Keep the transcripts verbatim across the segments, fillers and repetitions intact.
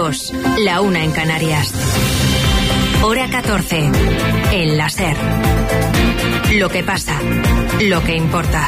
Burgos, la una en Canarias. Hora catorce. El láser. Lo que pasa, lo que importa.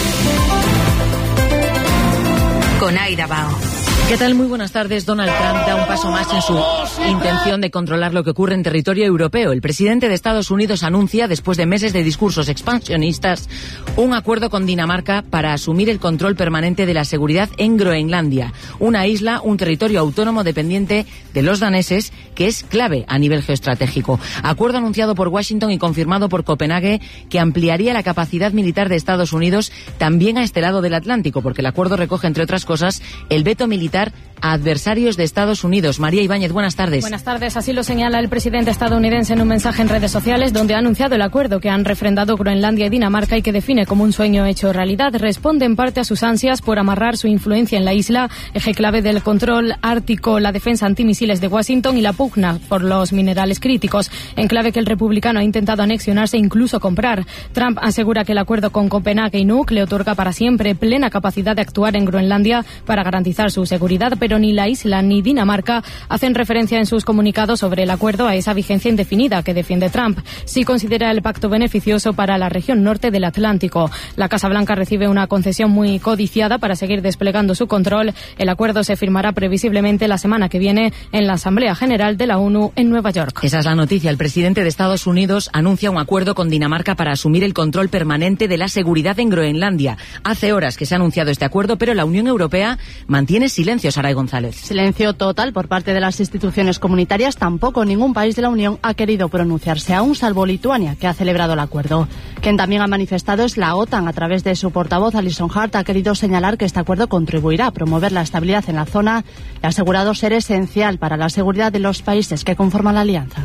Con Aida Bao. ¿Qué tal? Muy buenas tardes. Donald Trump da un paso más en su intención de controlar lo que ocurre en territorio europeo. El presidente de Estados Unidos anuncia, después de meses de discursos expansionistas, un acuerdo con Dinamarca para asumir el control permanente de la seguridad en Groenlandia, una isla, un territorio autónomo dependiente de los daneses, que es clave a nivel geoestratégico. Acuerdo anunciado por Washington y confirmado por Copenhague, que ampliaría la capacidad militar de Estados Unidos también a este lado del Atlántico, porque el acuerdo recoge, entre otras cosas, el veto militar a adversarios de Estados Unidos. María Ibáñez, buenas tardes. Buenas tardes. Así lo señala el presidente estadounidense en un mensaje en redes sociales, donde ha anunciado el acuerdo que han refrendado Groenlandia y Dinamarca y que define como un sueño hecho realidad. Responde en parte a sus ansias por amarrar su influencia en la isla, eje clave del control ártico, la defensa antimisiles de Washington y la pugna por los minerales críticos, en clave que el republicano ha intentado anexionarse e incluso comprar. Trump asegura que el acuerdo con Copenhague y Nuuk le otorga para siempre plena capacidad de actuar en Groenlandia para garantizar su seguridad, pero ni la isla ni Dinamarca hacen referencia en sus comunicados sobre el acuerdo a esa vigencia indefinida que defiende Trump. Sí considera el pacto beneficioso para la región norte del Atlántico. La Casa Blanca recibe una concesión muy codiciada para seguir desplegando su control. El acuerdo se firmará previsiblemente la semana que viene en la Asamblea General de la ONU en Nueva York. Esa es la noticia. El presidente de Estados Unidos anuncia un acuerdo con Dinamarca para asumir el control permanente de la seguridad en Groenlandia. Hace horas que se ha anunciado este acuerdo, pero la Unión Europea mantiene silencio, Saray González. Silencio total por parte de las instituciones comunitarias. Tampoco ningún país de la Unión ha querido pronunciarse aún, salvo Lituania, que ha celebrado el acuerdo. Quien también ha manifestado es la OTAN. A través de su portavoz, Alison Hart, ha querido señalar que este acuerdo contribuirá a promover la estabilidad en la zona y ha asegurado ser esencial para la seguridad de los países que conforman la alianza.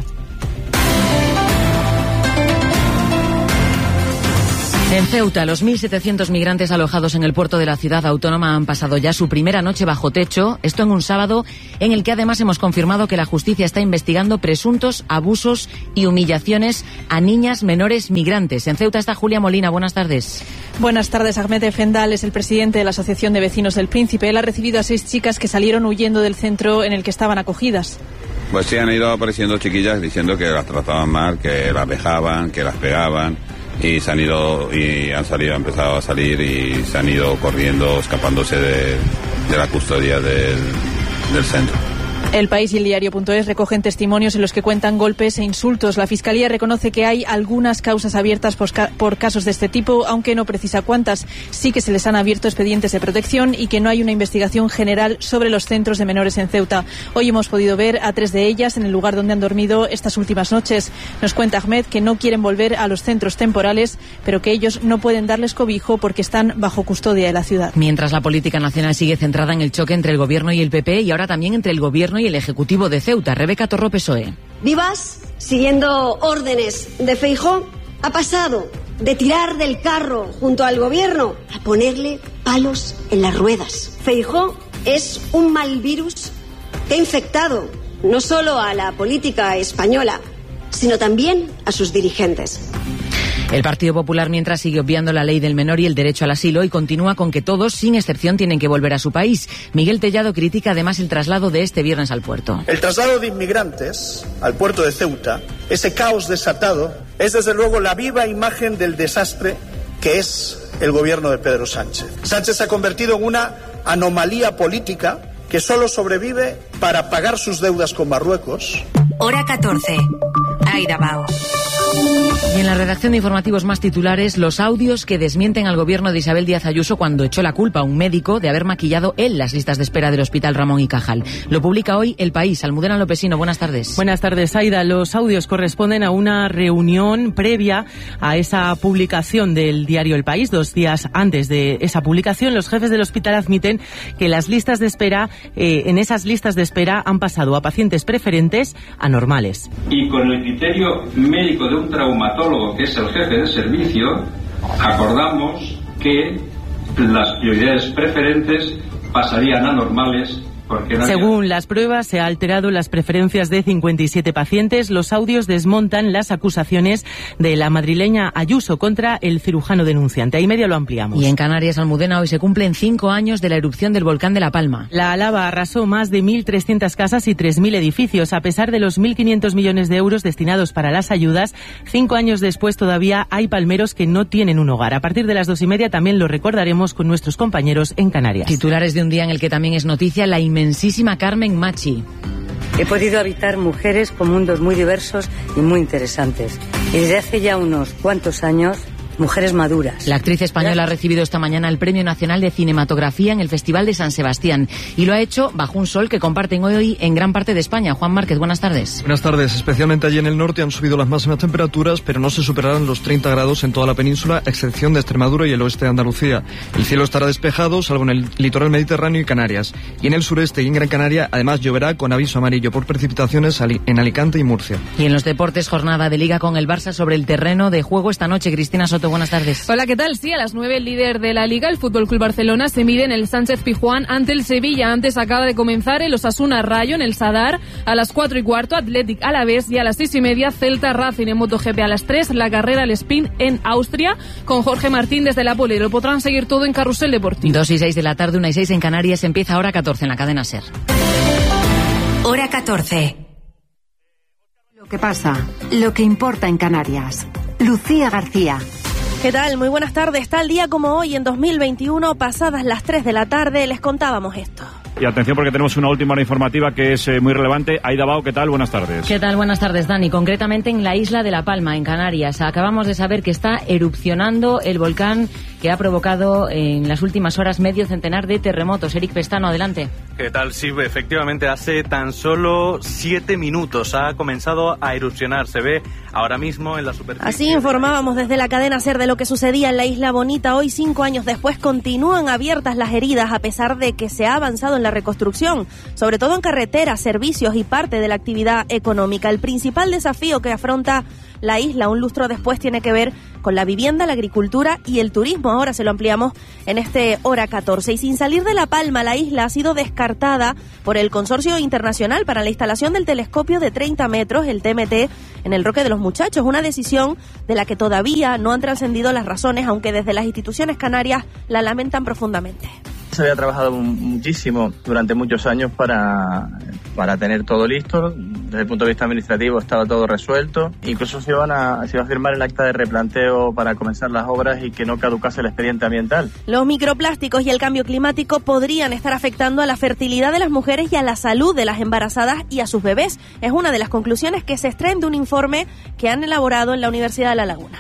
En Ceuta, los mil setecientos migrantes alojados en el puerto de la ciudad autónoma han pasado ya su primera noche bajo techo, esto en un sábado en el que además hemos confirmado que la justicia está investigando presuntos abusos y humillaciones a niñas menores migrantes. En Ceuta está Julia Molina, buenas tardes. Buenas tardes. Ahmed Efendal es el presidente de la Asociación de Vecinos del Príncipe. Él ha recibido a seis chicas que salieron huyendo del centro en el que estaban acogidas. Pues sí, han ido apareciendo chiquillas diciendo que las trataban mal, que las vejaban, que las pegaban. Y se han ido y han salido, han empezado a salir y se han ido corriendo, escapándose de, de la custodia del, del centro. El País y el Diario punto es recogen testimonios en los que cuentan golpes e insultos. La Fiscalía reconoce que hay algunas causas abiertas por, por casos de este tipo, aunque no precisa cuántas. Sí que se les han abierto expedientes de protección y que no hay una investigación general sobre los centros de menores en Ceuta. Hoy hemos podido ver a tres de ellas en el lugar donde han dormido estas últimas noches. Nos cuenta Ahmed que no quieren volver a los centros temporales, pero que ellos no pueden darles cobijo porque están bajo custodia de la ciudad. Mientras la política nacional sigue centrada en el choque entre el Gobierno y el P P y ahora también entre el Gobierno y el Ejecutivo de Ceuta. Rebeca Torro, P S O E. Vivas, siguiendo órdenes de Feijóo, ha pasado de tirar del carro junto al Gobierno a ponerle palos en las ruedas. Feijóo es un mal virus que ha infectado no solo a la política española, sino también a sus dirigentes. El Partido Popular, mientras, sigue obviando la ley del menor y el derecho al asilo y continúa con que todos, sin excepción, tienen que volver a su país. Miguel Tellado critica además el traslado de este viernes al puerto. El traslado de inmigrantes al puerto de Ceuta, ese caos desatado, es desde luego la viva imagen del desastre que es el gobierno de Pedro Sánchez. Sánchez se ha convertido en una anomalía política que solo sobrevive para pagar sus deudas con Marruecos. Hora catorce. Aida Bao. Y en la redacción de informativos más titulares, los audios que desmienten al gobierno de Isabel Díaz Ayuso cuando echó la culpa a un médico de haber maquillado él las listas de espera del Hospital Ramón y Cajal. Lo publica hoy El País. Almudena Lopesino, buenas tardes. Buenas tardes, Aida. Los audios corresponden a una reunión previa a esa publicación del diario El País. Dos días antes de esa publicación, los jefes del hospital admiten que las listas de espera, eh, en esas listas de espera han pasado a pacientes preferentes a normales. Y con el criterio médico de un traumatólogo, que es el jefe de servicio, acordamos que las prioridades preferentes pasarían a normales Porque nadie... Según las pruebas, se ha alterado las preferencias de cincuenta y siete pacientes. Los audios desmontan las acusaciones de la madrileña Ayuso contra el cirujano denunciante. Ahí media lo ampliamos. Y en Canarias, Almudena, hoy se cumplen cinco años de la erupción del volcán de La Palma. La lava arrasó más de mil trescientas casas y tres mil edificios. A pesar de los mil quinientos millones de euros destinados para las ayudas, cinco años después todavía hay palmeros que no tienen un hogar. A partir de las dos y media también lo recordaremos con nuestros compañeros en Canarias. Titulares de un día en el que también es noticia la inmensísima Carmen Machi. He podido habitar mujeres con mundos muy diversos y muy interesantes. Y desde hace ya unos cuantos años, mujeres maduras. La actriz española ha recibido esta mañana el Premio Nacional de Cinematografía en el Festival de San Sebastián y lo ha hecho bajo un sol que comparten hoy en gran parte de España. Juan Márquez, buenas tardes. Buenas tardes. Especialmente allí en el norte han subido las máximas temperaturas, pero no se superarán los treinta grados en toda la península, a excepción de Extremadura y el oeste de Andalucía. El cielo estará despejado, salvo en el litoral mediterráneo y Canarias. Y en el sureste y en Gran Canaria, además lloverá con aviso amarillo por precipitaciones en Alicante y Murcia. Y en los deportes, jornada de Liga con el Barça sobre el terreno de juego esta noche. Cristina Soto, buenas tardes. Hola, ¿qué tal? Sí, a las nueve el líder de la Liga, el F C Barcelona, se mide en el Sánchez Pizjuán ante el Sevilla. Antes acaba de comenzar el Osasuna Rayo en el Sadar. A las cuatro y cuarto, Athletic Alavés, y a las seis y media, Celta Racing. En MotoGP a las tres, la carrera al Spin en Austria con Jorge Martín desde la Pole. Lo podrán seguir todo en Carrusel Deportivo. Dos y seis de la tarde, una y seis en Canarias. Empieza Hora catorce en la cadena SER. Hora catorce. Lo que pasa, lo que importa en Canarias. Lucía García. ¿Qué tal? Muy buenas tardes. Tal día como hoy, en dos mil veintiuno, pasadas las tres de la tarde, les contábamos esto. Y atención porque tenemos una última hora informativa que es eh, muy relevante. Aida Bao, ¿qué tal? Buenas tardes. ¿Qué tal? Buenas tardes, Dani. Concretamente en la isla de La Palma, en Canarias. Acabamos de saber que está erupcionando el volcán que ha provocado en las últimas horas medio centenar de terremotos. Eric Pestano, adelante. ¿Qué tal? Sí, efectivamente, hace tan solo siete minutos ha comenzado a erupcionar. Se ve ahora mismo en la superficie. Así informábamos desde la cadena SER de lo que sucedía en la Isla Bonita. Hoy, cinco años después, continúan abiertas las heridas a pesar de que se ha avanzado en la reconstrucción, sobre todo en carreteras, servicios y parte de la actividad económica. El principal desafío que afronta la isla un lustro después tiene que ver con la vivienda, la agricultura y el turismo. Ahora se lo ampliamos en este Hora catorce. Y sin salir de La Palma, la isla ha sido descartada por el Consorcio Internacional para la instalación del telescopio de treinta metros, el T M T, en el Roque de los Muchachos. Una decisión de la que todavía no han trascendido las razones, aunque desde las instituciones canarias la lamentan profundamente. Se había trabajado muchísimo durante muchos años para, para tener todo listo. Desde el punto de vista administrativo estaba todo resuelto. Incluso se, iban a, se iba a firmar el acta de replanteo para comenzar las obras y que no caducase el expediente ambiental. Los microplásticos y el cambio climático podrían estar afectando a la fertilidad de las mujeres y a la salud de las embarazadas y a sus bebés. Es una de las conclusiones que se extraen de un informe que han elaborado en la Universidad de La Laguna.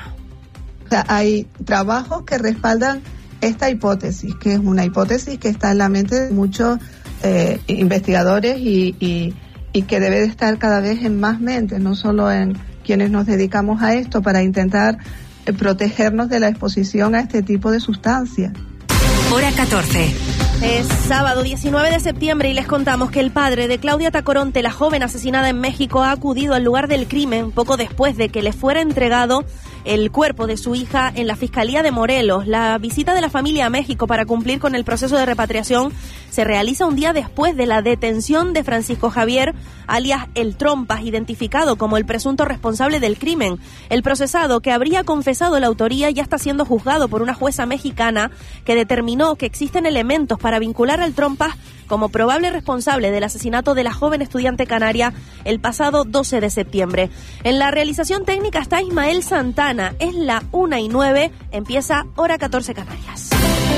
O sea, hay trabajos que respaldan esta hipótesis, que es una hipótesis que está en la mente de muchos eh, investigadores y, y, y que debe de estar cada vez en más mentes, no solo en quienes nos dedicamos a esto, para intentar eh, protegernos de la exposición a este tipo de sustancias. Hora catorce. Es sábado diecinueve de septiembre y les contamos que el padre de Claudia Tacoronte, la joven asesinada en México, ha acudido al lugar del crimen poco después de que le fuera entregado el cuerpo de su hija en la Fiscalía de Morelos. La visita de la familia a México para cumplir con el proceso de repatriación se realiza un día después de la detención de Francisco Javier, alias El Trompas, identificado como el presunto responsable del crimen. El procesado, que habría confesado la autoría, ya está siendo juzgado por una jueza mexicana que determinó que existen elementos para vincular al Trompas como probable responsable del asesinato de la joven estudiante canaria el pasado doce de septiembre. En la realización técnica está Ismael Santana. Es la una y nueve, empieza Hora catorce Canarias.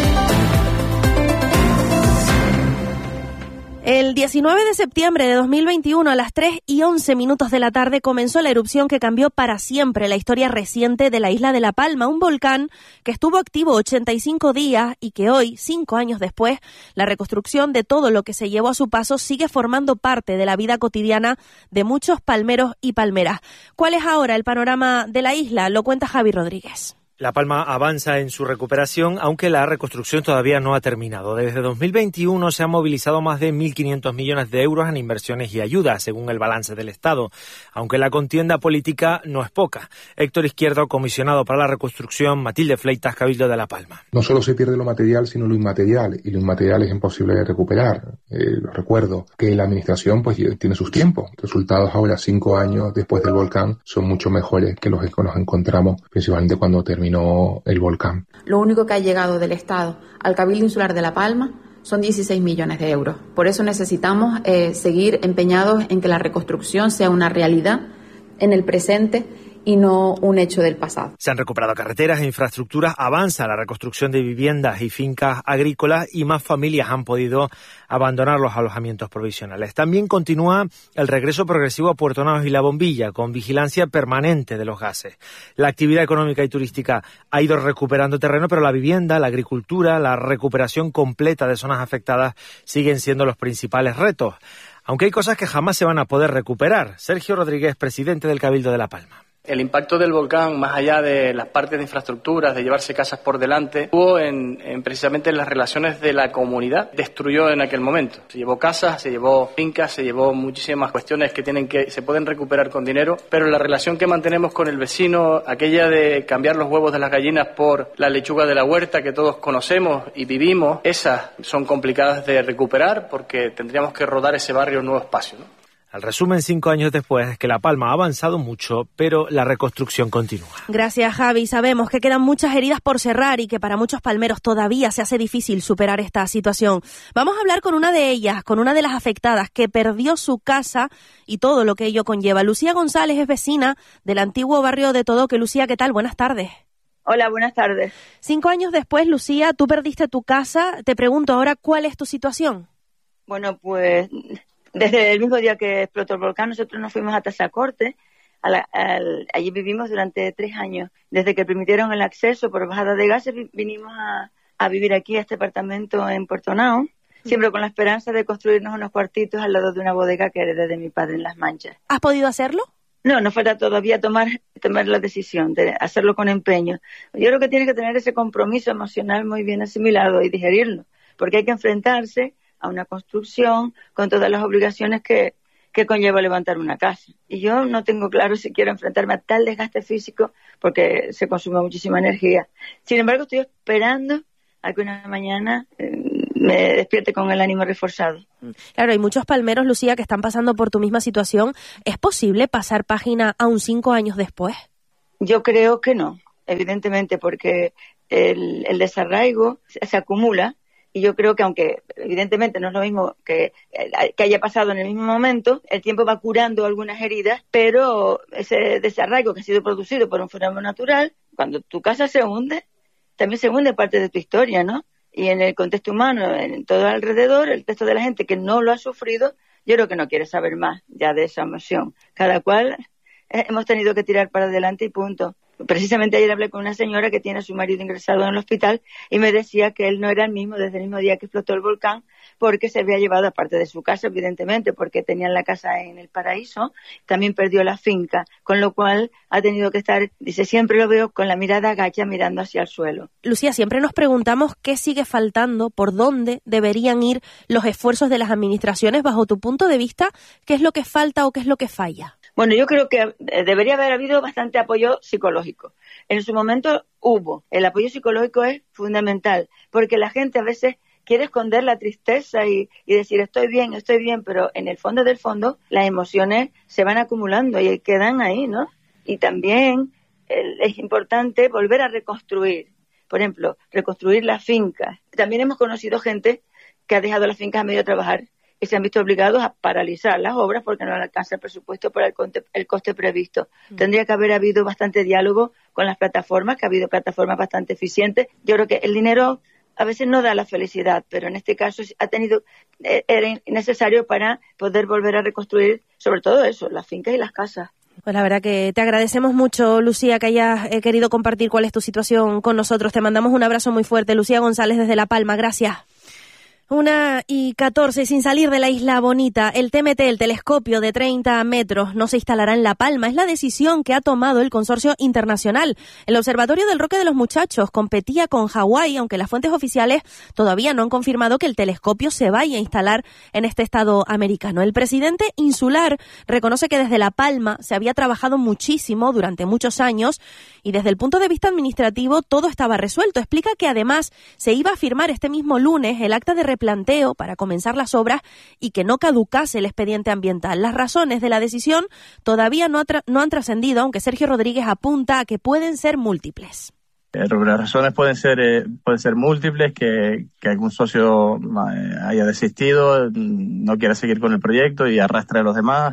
El diecinueve de septiembre de dos mil veintiuno, a las tres y once minutos de la tarde, comenzó la erupción que cambió para siempre la historia reciente de la isla de La Palma, un volcán que estuvo activo ochenta y cinco días y que hoy, cinco años después, la reconstrucción de todo lo que se llevó a su paso sigue formando parte de la vida cotidiana de muchos palmeros y palmeras. ¿Cuál es ahora el panorama de la isla? Lo cuenta Javi Rodríguez. La Palma avanza en su recuperación, aunque la reconstrucción todavía no ha terminado. Desde dos mil veintiuno se han movilizado más de mil quinientos millones de euros en inversiones y ayudas, según el balance del Estado, aunque la contienda política no es poca. Héctor Izquierdo, comisionado para la reconstrucción, Matilde Fleitas, Cabildo de La Palma. No solo se pierde lo material, sino lo inmaterial, y lo inmaterial es imposible de recuperar. Eh, recuerdo que la administración pues tiene sus tiempos. Resultados ahora, cinco años después del volcán, son mucho mejores que los que nos encontramos, principalmente cuando terminó el volcán. Lo único que ha llegado del Estado al Cabildo Insular de La Palma son dieciséis millones de euros. Por eso necesitamos eh, seguir empeñados en que la reconstrucción sea una realidad en el presente y no un hecho del pasado. Se han recuperado carreteras e infraestructuras, avanza la reconstrucción de viviendas y fincas agrícolas y más familias han podido abandonar los alojamientos provisionales. También continúa el regreso progresivo a Puerto Naos y La Bombilla, con vigilancia permanente de los gases. La actividad económica y turística ha ido recuperando terreno, pero la vivienda, la agricultura, la recuperación completa de zonas afectadas siguen siendo los principales retos. Aunque hay cosas que jamás se van a poder recuperar. Sergio Rodríguez, presidente del Cabildo de La Palma. El impacto del volcán, más allá de las partes de infraestructuras, de llevarse casas por delante, hubo en, en precisamente en las relaciones de la comunidad. Destruyó en aquel momento. Se llevó casas, se llevó fincas, se llevó muchísimas cuestiones que tienen que se pueden recuperar con dinero, pero la relación que mantenemos con el vecino, aquella de cambiar los huevos de las gallinas por la lechuga de la huerta que todos conocemos y vivimos, esas son complicadas de recuperar porque tendríamos que rodar ese barrio en nuevo espacio, ¿no? El resumen, cinco años después, es que La Palma ha avanzado mucho, pero la reconstrucción continúa. Gracias, Javi. Sabemos que quedan muchas heridas por cerrar y que para muchos palmeros todavía se hace difícil superar esta situación. Vamos a hablar con una de ellas, con una de las afectadas que perdió su casa y todo lo que ello conlleva. Lucía González es vecina del antiguo barrio de Todoque. Lucía, ¿qué tal? Buenas tardes. Hola, buenas tardes. Cinco años después, Lucía, tú perdiste tu casa. Te pregunto ahora, ¿cuál es tu situación? Bueno, pues desde el mismo día que explotó el volcán, nosotros nos fuimos a Tazacorte. A la, al, allí vivimos durante tres años. Desde que permitieron el acceso por bajada de gases, vinimos a, a vivir aquí, a este apartamento en Puerto Naos, siempre con la esperanza de construirnos unos cuartitos al lado de una bodega que heredé de mi padre en Las Manchas. ¿Has podido hacerlo? No, nos falta todavía tomar, tomar la decisión de hacerlo con empeño. Yo creo que tienes que tener ese compromiso emocional muy bien asimilado y digerirlo, porque hay que enfrentarse a una construcción con todas las obligaciones que, que conlleva levantar una casa. Y yo no tengo claro si quiero enfrentarme a tal desgaste físico porque se consume muchísima energía. Sin embargo, estoy esperando a que una mañana eh, me despierte con el ánimo reforzado. Claro, hay muchos palmeros, Lucía, que están pasando por tu misma situación. ¿Es posible pasar página aún cinco años después? Yo creo que no, evidentemente, porque el, el desarraigo se, se acumula. Y yo creo que aunque evidentemente no es lo mismo que, que haya pasado en el mismo momento, el tiempo va curando algunas heridas, pero ese desarraigo que ha sido producido por un fenómeno natural, cuando tu casa se hunde, también se hunde parte de tu historia, ¿no? Y en el contexto humano, en todo alrededor, el resto de la gente que no lo ha sufrido, yo creo que no quiere saber más ya de esa emoción. Cada cual eh, hemos tenido que tirar para adelante y punto. Precisamente ayer hablé con una señora que tiene a su marido ingresado en el hospital y me decía que él no era el mismo desde el mismo día que explotó el volcán porque se había llevado aparte de su casa, evidentemente, porque tenían la casa en el paraíso, también perdió la finca, con lo cual ha tenido que estar, dice, siempre lo veo con la mirada agacha mirando hacia el suelo. Lucía, siempre nos preguntamos qué sigue faltando, por dónde deberían ir los esfuerzos de las administraciones. Bajo tu punto de vista, ¿qué es lo que falta o qué es lo que falla? Bueno, yo creo que debería haber habido bastante apoyo psicológico. En su momento hubo. El apoyo psicológico es fundamental, porque la gente a veces quiere esconder la tristeza y, y decir estoy bien, estoy bien, pero en el fondo del fondo las emociones se van acumulando y quedan ahí, ¿no? Y también el, es importante volver a reconstruir. Por ejemplo, reconstruir las fincas. También hemos conocido gente que ha dejado las fincas a medio trabajar y se han visto obligados a paralizar las obras porque no le alcanza el presupuesto para el coste, el coste previsto. Mm. Tendría que haber habido bastante diálogo con las plataformas, que ha habido plataformas bastante eficientes. Yo creo que el dinero a veces no da la felicidad, pero en este caso ha tenido, era necesario para poder volver a reconstruir, sobre todo eso, las fincas y las casas. Pues la verdad que te agradecemos mucho, Lucía, que hayas eh, querido compartir cuál es tu situación con nosotros. Te mandamos un abrazo muy fuerte. Lucía González desde La Palma, gracias. Una y catorce, sin salir de la Isla Bonita, el T M T, el telescopio de treinta metros, no se instalará en La Palma. Es la decisión que ha tomado el consorcio internacional. El Observatorio del Roque de los Muchachos competía con Hawái, aunque las fuentes oficiales todavía no han confirmado que el telescopio se vaya a instalar en este estado americano. El presidente insular reconoce que desde La Palma se había trabajado muchísimo durante muchos años y desde el punto de vista administrativo todo estaba resuelto. Explica que además se iba a firmar este mismo lunes el acta de planteo para comenzar las obras y que no caducase el expediente ambiental. Las razones de la decisión todavía no, tra- no han trascendido, aunque Sergio Rodríguez apunta a que pueden ser múltiples. Las razones pueden ser eh, pueden ser múltiples, que, que algún socio eh, haya desistido, no quiera seguir con el proyecto y arrastre a los demás,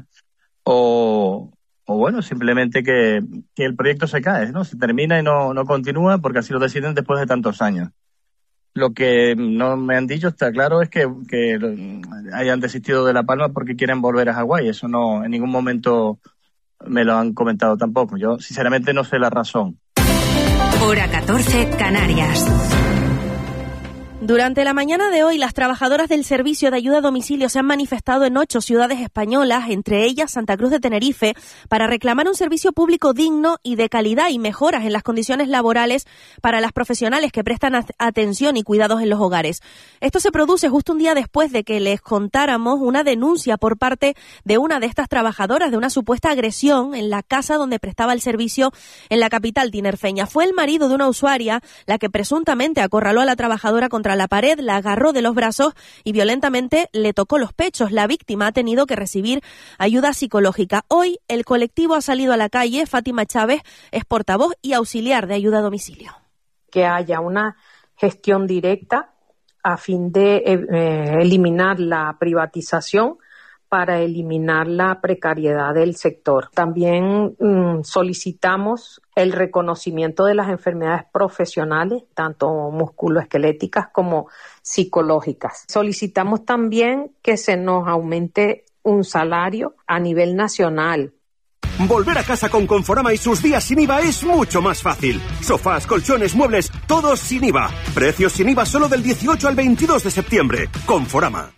o, o bueno, simplemente que, que el proyecto se cae, ¿no? Se termina y no, no continúa porque así lo deciden después de tantos años. Lo que no me han dicho, está claro, es que, que hayan desistido de La Palma porque quieren volver a Hawái. Eso no, en ningún momento me lo han comentado tampoco. Yo, sinceramente, no sé la razón. Hora catorce, Canarias. Durante la mañana de hoy, las trabajadoras del servicio de ayuda a domicilio se han manifestado en ocho ciudades españolas, entre ellas Santa Cruz de Tenerife, para reclamar un servicio público digno y de calidad y mejoras en las condiciones laborales para las profesionales que prestan atención y cuidados en los hogares. Esto se produce justo un día después de que les contáramos una denuncia por parte de una de estas trabajadoras de una supuesta agresión en la casa donde prestaba el servicio en la capital tinerfeña. Fue el marido de una usuaria la que presuntamente acorraló a la trabajadora contra la pared, la agarró de los brazos y violentamente le tocó los pechos. La víctima ha tenido que recibir ayuda psicológica. Hoy el colectivo ha salido a la calle. Fátima Chávez es portavoz y auxiliar de ayuda a domicilio. Que haya una gestión directa a fin de eh, eliminar la privatización, para eliminar la precariedad del sector. También mmm, solicitamos el reconocimiento de las enfermedades profesionales, tanto musculoesqueléticas como psicológicas. Solicitamos también que se nos aumente un salario a nivel nacional. Volver a casa con Conforama y sus días sin I V A es mucho más fácil. Sofás, colchones, muebles, todos sin I V A. Precios sin I V A solo del dieciocho al veintidós de septiembre. Conforama.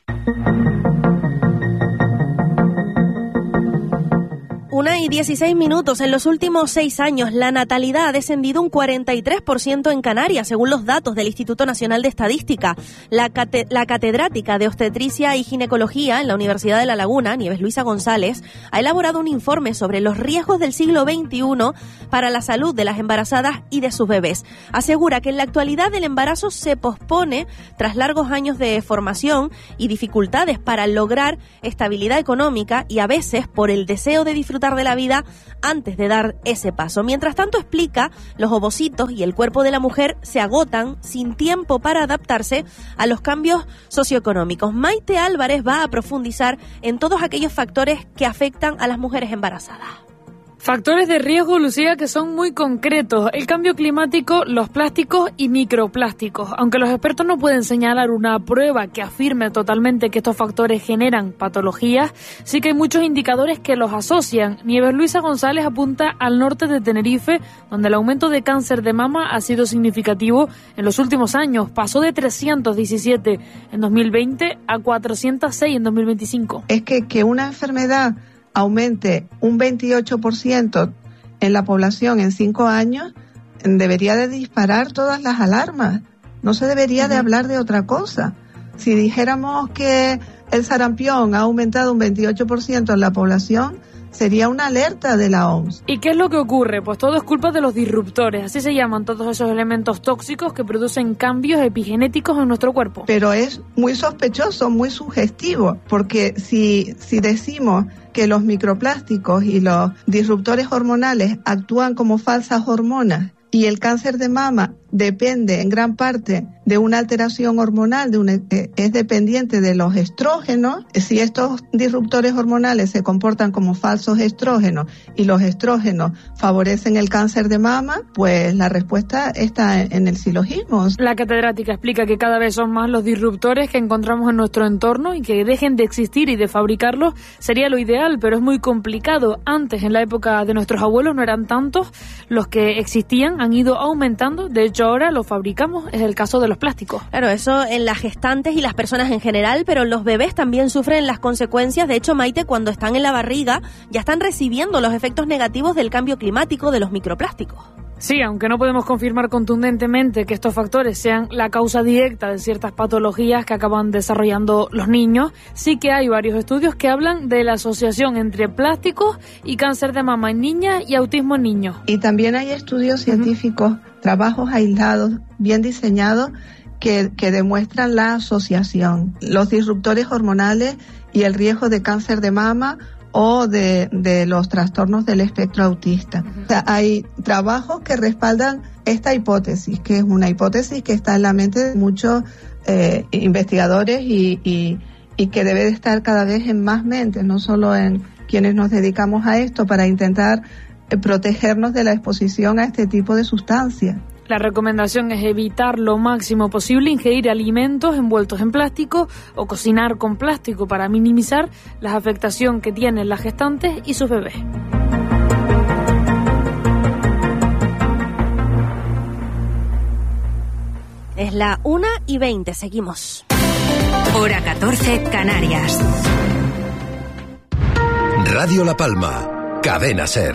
Una y dieciséis minutos. En los últimos seis años, la natalidad ha descendido un cuarenta y tres por ciento en Canarias, según los datos del Instituto Nacional de Estadística. La, cate- la catedrática de Obstetricia y Ginecología en la Universidad de La Laguna, Nieves Luisa González, ha elaborado un informe sobre los riesgos del siglo veintiuno para la salud de las embarazadas y de sus bebés. Asegura que en la actualidad el embarazo se pospone tras largos años de formación y dificultades para lograr estabilidad económica y a veces por el deseo de disfrutar de la vida antes de dar ese paso. Mientras tanto, explica, los ovocitos y el cuerpo de la mujer se agotan sin tiempo para adaptarse a los cambios socioeconómicos. Maite Álvarez va a profundizar en todos aquellos factores que afectan a las mujeres embarazadas. Factores de riesgo, Lucía, que son muy concretos: el cambio climático, los plásticos y microplásticos. Aunque los expertos no pueden señalar una prueba que afirme totalmente que estos factores generan patologías, sí que hay muchos indicadores que los asocian. Nieves Luisa González apunta al norte de Tenerife, donde el aumento de cáncer de mama ha sido significativo en los últimos años. Pasó de trescientos diecisiete en dos mil veinte a cuatrocientos seis en dos mil veinticinco. Es que, que una enfermedad aumente un veintiocho por ciento en la población en cinco años, debería de disparar todas las alarmas. No se debería uh-huh. de hablar de otra cosa. Si dijéramos que el sarampión ha aumentado un veintiocho por ciento en la población, sería una alerta de la O M S. ¿Y qué es lo que ocurre? Pues todo es culpa de los disruptores, así se llaman todos esos elementos tóxicos que producen cambios epigenéticos en nuestro cuerpo. Pero es muy sospechoso, muy sugestivo, porque si, si decimos que los microplásticos y los disruptores hormonales actúan como falsas hormonas y el cáncer de mama depende en gran parte de una alteración hormonal, de una, eh, es dependiente de los estrógenos. Si estos disruptores hormonales se comportan como falsos estrógenos y los estrógenos favorecen el cáncer de mama, pues la respuesta está en, en el silogismo. La catedrática explica que cada vez son más los disruptores que encontramos en nuestro entorno y que dejen de existir y de fabricarlos sería lo ideal, pero es muy complicado. Antes, en la época de nuestros abuelos, no eran tantos los que existían, han ido aumentando. De hecho, ahora lo fabricamos. Es el caso de los plásticos. Claro, eso en las gestantes y las personas en general, pero los bebés también sufren las consecuencias. De hecho, Maite, cuando están en la barriga ya están recibiendo los efectos negativos del cambio climático, de los microplásticos. Sí, aunque no podemos confirmar contundentemente que estos factores sean la causa directa de ciertas patologías que acaban desarrollando los niños, sí que hay varios estudios que hablan de la asociación entre plásticos y cáncer de mama en niñas y autismo en niños. Y también hay estudios científicos, uh-huh. trabajos aislados, bien diseñados, que, que demuestran la asociación. Los disruptores hormonales y el riesgo de cáncer de mama o de, de los trastornos del espectro autista. Uh-huh. O sea, hay trabajos que respaldan esta hipótesis, que es una hipótesis que está en la mente de muchos eh, investigadores y, y, y que debe de estar cada vez en más mentes, no solo en quienes nos dedicamos a esto, para intentar eh, protegernos de la exposición a este tipo de sustancias. La recomendación es evitar lo máximo posible ingerir alimentos envueltos en plástico o cocinar con plástico para minimizar la afectación que tienen las gestantes y sus bebés. Es la una y veinte, seguimos. Hora catorce, Canarias. Radio La Palma, Cadena SER.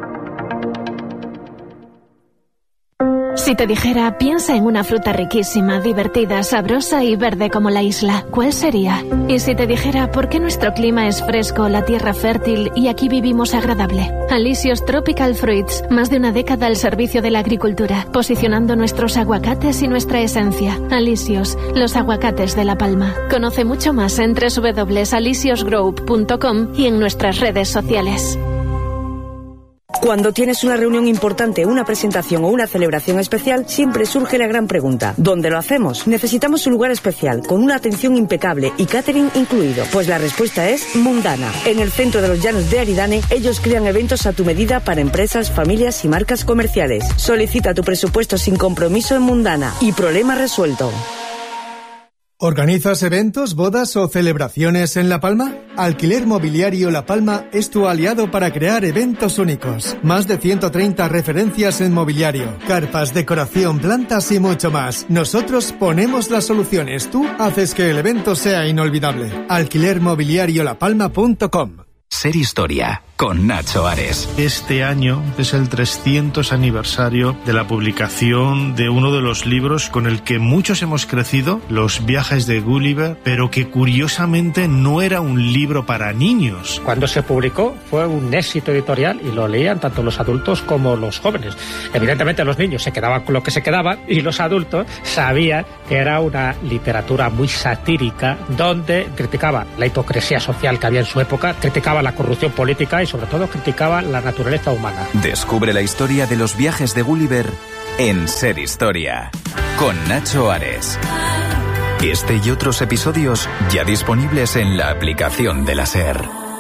Si te dijera, piensa en una fruta riquísima, divertida, sabrosa y verde como la isla, ¿cuál sería? Y si te dijera, ¿por qué nuestro clima es fresco, la tierra fértil y aquí vivimos agradable? Alisios Tropical Fruits, más de una década al servicio de la agricultura, posicionando nuestros aguacates y nuestra esencia. Alisios, los aguacates de La Palma. Conoce mucho más en doble u doble u doble u punto alisios group punto com y en nuestras redes sociales. Cuando tienes una reunión importante, una presentación o una celebración especial, siempre surge la gran pregunta: ¿dónde lo hacemos? Necesitamos un lugar especial, con una atención impecable y catering incluido. Pues la respuesta es Mundana. En el centro de los Llanos de Aridane, ellos crean eventos a tu medida para empresas, familias y marcas comerciales. Solicita tu presupuesto sin compromiso en Mundana y problema resuelto. ¿Organizas eventos, bodas o celebraciones en La Palma? Alquiler Mobiliario La Palma es tu aliado para crear eventos únicos. Más de ciento treinta referencias en mobiliario, carpas, decoración, plantas y mucho más. Nosotros ponemos las soluciones. Tú haces que el evento sea inolvidable. alquiler mobiliario la palma punto com. Ser Historia, con Nacho Ares. Este año es el trescientos aniversario de la publicación de uno de los libros con el que muchos hemos crecido, Los viajes de Gulliver, pero que curiosamente no era un libro para niños. Cuando se publicó fue un éxito editorial y lo leían tanto los adultos como los jóvenes. Evidentemente los niños se quedaban con lo que se quedaban y los adultos sabían que era una literatura muy satírica donde criticaba la hipocresía social que había en su época, criticaba la corrupción política y sobre todo criticaba la naturaleza humana. Descubre la historia de los viajes de Gulliver en Ser Historia, con Nacho Ares. Este y otros episodios ya disponibles en la aplicación de la SER.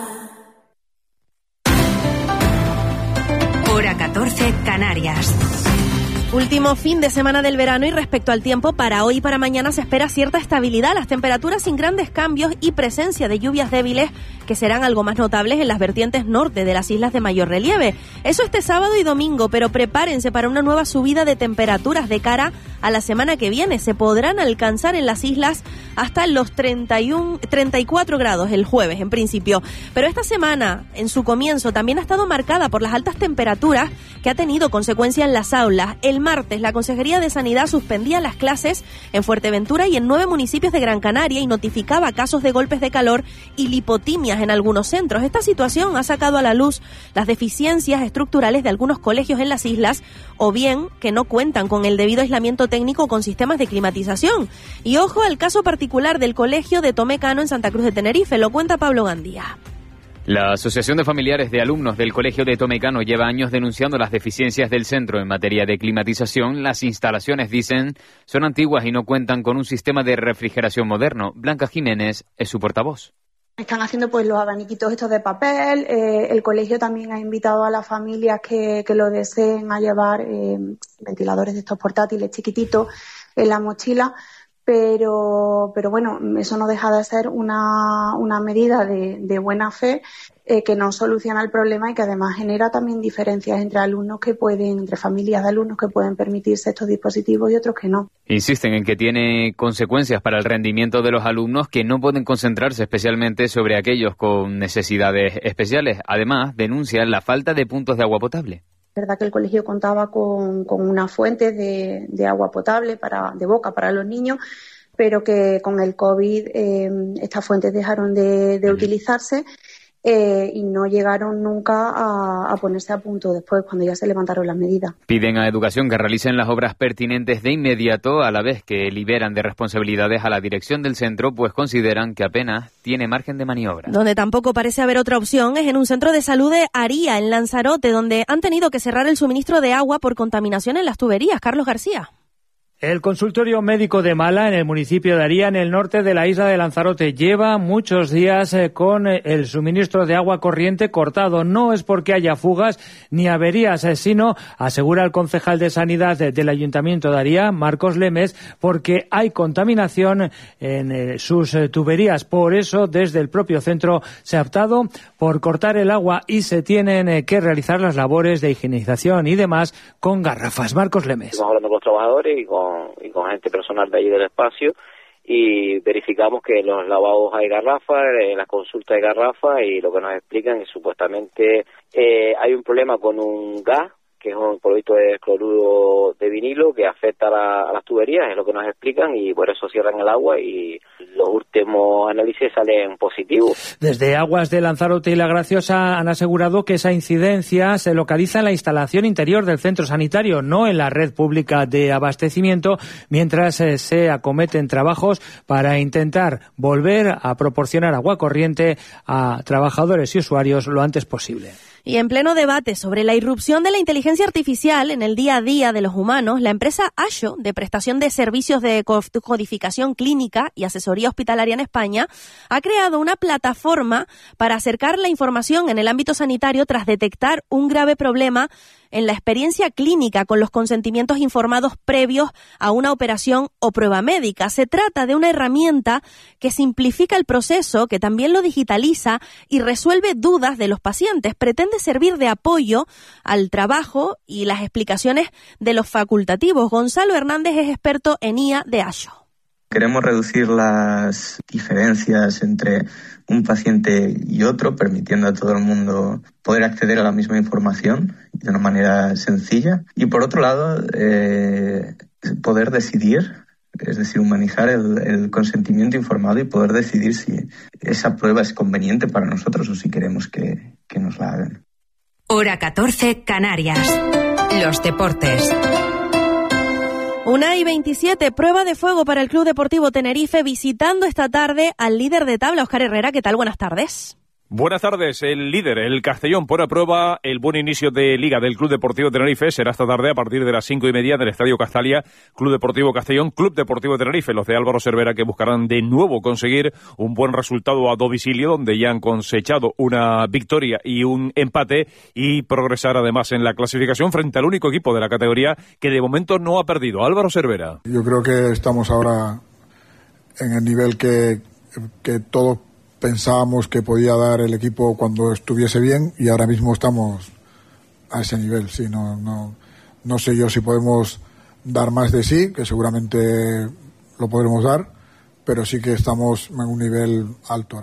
Hora catorce, Canarias. Último fin de semana del verano y respecto al tiempo, para hoy y para mañana se espera cierta estabilidad, las temperaturas sin grandes cambios y presencia de lluvias débiles que serán algo más notables en las vertientes norte de las islas de mayor relieve. Eso este sábado y domingo, pero prepárense para una nueva subida de temperaturas de cara a la semana que viene. Se podrán alcanzar en las islas hasta los treinta y uno, treinta y cuatro grados el jueves en principio. Pero esta semana, en su comienzo, también ha estado marcada por las altas temperaturas que ha tenido consecuencia en las aulas. El martes, la Consejería de Sanidad suspendía las clases en Fuerteventura y en nueve municipios de Gran Canaria y notificaba casos de golpes de calor y lipotimias en algunos centros. Esta situación ha sacado a la luz las deficiencias estructurales de algunos colegios en las islas, o bien que no cuentan con el debido aislamiento técnico con sistemas de climatización. Y ojo al caso particular del colegio de Tomé Cano en Santa Cruz de Tenerife, lo cuenta Pablo Gandía. La Asociación de Familiares de Alumnos del Colegio de Tomé Cano lleva años denunciando las deficiencias del centro en materia de climatización. Las instalaciones, dicen, son antiguas y no cuentan con un sistema de refrigeración moderno. Blanca Jiménez es su portavoz. Están haciendo pues los abaniquitos estos de papel. Eh, el colegio también ha invitado a las familias que, que lo deseen a llevar eh, ventiladores de estos portátiles chiquititos en la mochila, pero, pero bueno, eso no deja de ser una, una medida de, de buena fe eh, que no soluciona el problema y que además genera también diferencias entre alumnos que pueden, entre familias de alumnos que pueden permitirse estos dispositivos y otros que no. Insisten en que tiene consecuencias para el rendimiento de los alumnos que no pueden concentrarse especialmente sobre aquellos con necesidades especiales. Además, denuncian la falta de puntos de agua potable. Es verdad que el colegio contaba con, con una fuente de, de agua potable para, de boca para los niños, pero que con el COVID eh, estas fuentes dejaron de, de utilizarse eh, y no llegaron nunca a, a ponerse a punto después, cuando ya se levantaron las medidas. Piden a Educación que realicen las obras pertinentes de inmediato, a la vez que liberan de responsabilidades a la dirección del centro, pues consideran que apenas tiene margen de maniobra. Donde tampoco parece haber otra opción es en un centro de salud de Aría, en Lanzarote, donde han tenido que cerrar el suministro de agua por contaminación en las tuberías. Carlos García. El consultorio médico de Mala, en el municipio de Aría, en el norte de la isla de Lanzarote, lleva muchos días eh, con eh, el suministro de agua corriente cortado. No es porque haya fugas ni averías, eh, sino, asegura el concejal de Sanidad de, del Ayuntamiento de Aría, Marcos Lemes, porque hay contaminación en eh, sus eh, tuberías. Por eso, desde el propio centro se ha optado por cortar el agua y se tienen eh, que realizar las labores de higienización y demás con garrafas. Marcos Lemes. Estamos hablando con los trabajadores y con y con gente personal de allí del espacio y verificamos que los lavados hay garrafas, en las consultas hay garrafas y lo que nos explican es supuestamente eh, hay un problema con un gas que es un producto de cloruro de vinilo que afecta a, la, a las tuberías, es lo que nos explican y por eso cierran el agua y los últimos análisis salen positivos. Desde Aguas de Lanzarote y La Graciosa han asegurado que esa incidencia se localiza en la instalación interior del centro sanitario, no en la red pública de abastecimiento, mientras eh, se acometen trabajos para intentar volver a proporcionar agua corriente a trabajadores y usuarios lo antes posible. Y en pleno debate sobre la irrupción de la inteligencia artificial en el día a día de los humanos, la empresa Asho, de prestación de servicios de codificación clínica y asesoría hospitalaria en España, ha creado una plataforma para acercar la información en el ámbito sanitario tras detectar un grave problema en la experiencia clínica con los consentimientos informados previos a una operación o prueba médica. Se trata de una herramienta que simplifica el proceso, que también lo digitaliza y resuelve dudas de los pacientes. Pretende servir de apoyo al trabajo y las explicaciones de los facultativos. Gonzalo Hernández es experto en I A de Asho. Queremos reducir las diferencias entre un paciente y otro, permitiendo a todo el mundo poder acceder a la misma información de una manera sencilla. Y por otro lado, eh, poder decidir, es decir, humanizar el, el consentimiento informado y poder decidir si esa prueba es conveniente para nosotros o si queremos que, que nos la hagan. Hora catorce, Canarias. Los deportes. Una y veintisiete, prueba de fuego para el Club Deportivo Tenerife, visitando esta tarde al líder de tabla, Óscar Herrera. ¿Qué tal? Buenas tardes. Buenas tardes. El líder, el Castellón, pone a prueba el buen inicio de Liga del Club Deportivo Tenerife. Será esta tarde a partir de las cinco y media del Estadio Castalia. Club Deportivo Castellón, Club Deportivo Tenerife. Los de Álvaro Cervera, que buscarán de nuevo conseguir un buen resultado a domicilio, donde ya han cosechado una victoria y un empate, y progresar además en la clasificación frente al único equipo de la categoría que de momento no ha perdido. Álvaro Cervera. Yo creo que estamos ahora en el nivel que, que todos pensábamos que podía dar el equipo cuando estuviese bien, y ahora mismo estamos a ese nivel. Sí, no, no, no sé yo si podemos dar más de sí, que seguramente lo podremos dar, pero sí que estamos en un nivel alto ahora.